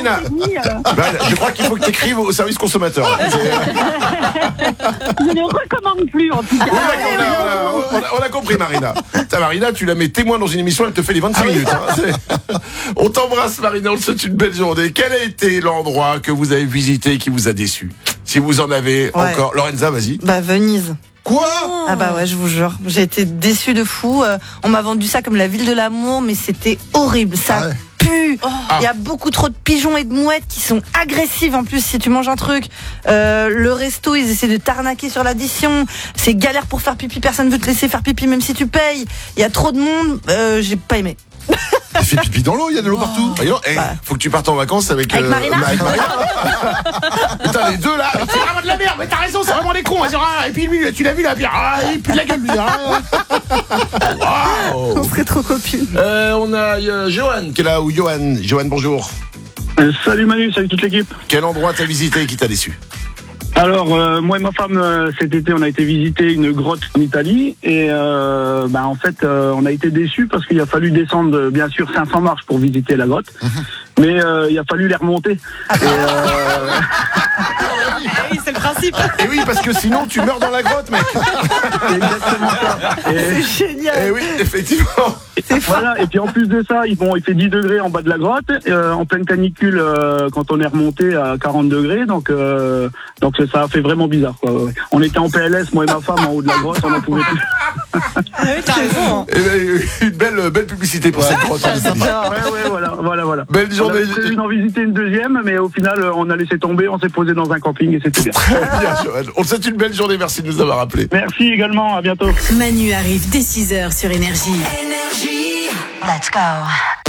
Marina, je crois qu'il faut que tu écrives au service consommateur. Je ne recommande plus, en tout cas. Oui, on a compris, Marina. Marina, tu la mets témoin dans une émission, elle te fait les 25 minutes. On t'embrasse, Marina, on te souhaite une belle journée. Quel a été l'endroit que vous avez visité et qui vous a déçu? Si vous en avez encore. Lorenza, vas-y. Venise. Quoi? Ah bah ouais, je vous jure. J'ai été déçue de fou. On m'a vendu ça comme la ville de l'amour, mais c'était horrible. Ça pue. Il y a beaucoup trop de pigeons et de mouettes qui sont agressives en plus si tu manges un truc. Le resto, ils essaient de t'arnaquer sur l'addition. C'est galère pour faire pipi. Personne veut te laisser faire pipi même si tu payes. Il y a trop de monde. J'ai pas aimé. Tu fais pipi dans l'eau, il y a de l'eau partout. Faut que tu partes en vacances avec Marina. Putain, les deux là, c'est vraiment de la merde, mais t'as raison, c'est vraiment des cons. Et puis lui, tu l'as vu la bière, il pue de la gueule lui. On serait trop copines. On a Johan qui est là, ou Johan. Johan, bonjour. Salut Manu, salut toute l'équipe. Quel endroit t'as visité et qui t'a déçu? Alors, moi et ma femme, cet été, on a été visiter une grotte en Italie et en fait, on a été déçus parce qu'il a fallu descendre, bien sûr, 500 marches pour visiter la grotte, mais il a fallu les remonter. Oui, c'est le principe. Et oui, parce que sinon tu meurs dans la grotte, mec. C'est exactement ça. C'est génial. Et oui, effectivement. Voilà, et puis en plus de ça, il fait 10 degrés en bas de la grotte, en pleine canicule quand on est remonté à 40 degrés, donc ça a fait vraiment bizarre, quoi. On était en PLS, moi et ma femme, en haut de la grotte, on n'en pouvait plus. T'as raison. Une belle publicité pour cette grotte. Voilà. Belle journée. On a prévu d'en visiter une deuxième, mais au final, on a laissé tomber, on s'est posé dans un camping et c'était bien. Bien, Joël. On te souhaite une belle journée, merci de nous avoir appelés. Merci également, à bientôt. Manu arrive dès 6h sur Énergie. Let's go.